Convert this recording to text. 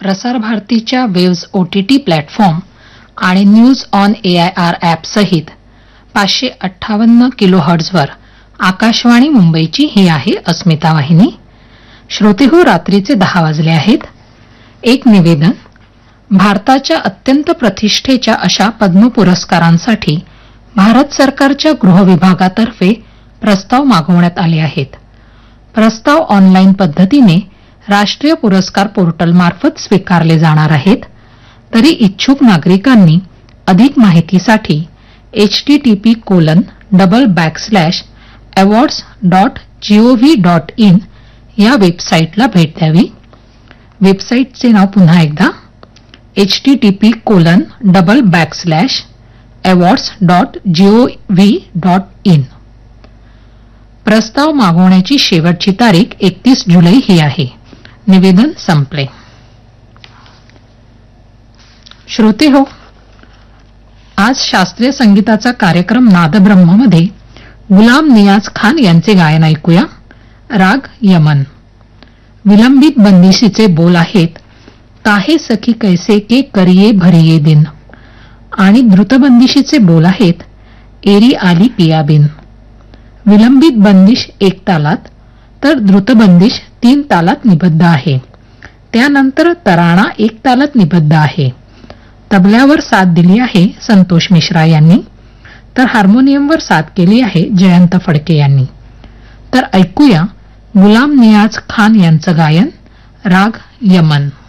प्रसार भारतीच्या waves OTT platform आणि न्यूज ऑन AIR ॲप सहित 558 किलोहर्ट्झवर आकाशवाणी मुंबईची ही आहे अस्मिता वाहिनी. श्रोतेहो, रात्रीचे 10 वाजले आहेत. एक निवेदन. भारताच्या अत्यंत प्रतिष्ठेच्या अशा पद्म पुरस्कारांसाठी भारत सरकारच्या गृह विभागातर्फे प्रस्ताव मागवण्यात आले आहेत. प्रस्ताव ऑनलाईन पद्धतीने राष्ट्रीय पुरस्कार पोर्टलमार्फत स्वीकारले जाणार आहेत. तरी इच्छुक नागरिकांनी अधिक माहितीसाठी http://awards.gov.in या वेबसाईटला भेट द्यावी. वेबसाईटचे नाव पुन्हा एकदा http://awards.gov.in. प्रस्ताव मागवण्याची शेवटची तारीख 31 जुलै ही आहे. निवेदन संपले. श्रोते हो, आज शास्त्रीय संगीताचा कार्यक्रम नादब्रह्ममध्ये गुलाम नियाज खान यांचे गायन ऐकूया. राग यमन. विलंबित बंदिशीचे बोल आहेत काहे सखी कैसे के करिये भरिये दिन, आणि द्रुतबंदिशीचे बोल आहेत एरी आली पियाबिन. विलंबित बंदिश 1 तालात तर द्रुतबंदिश 3 तालात निबद्ध आहे. त्यानंतर तराणा 1 तालात निबद्ध आहे. तबल्यावर साथ दिली आहे संतोष मिश्रा यांनी, तर हार्मोनियमवर साथ केली आहे जयंत फडके यांनी. तर ऐकूया गुलाम नियाज खान यांचं गायन राग यमन.